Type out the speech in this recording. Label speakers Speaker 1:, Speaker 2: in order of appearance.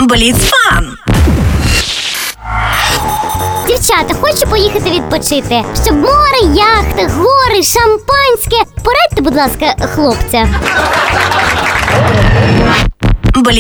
Speaker 1: Бліц-фан!
Speaker 2: Дівчата, хочу поїхати відпочити. Щоб море, яхти, гори, шампанське. Порадьте, будь ласка, хлопця.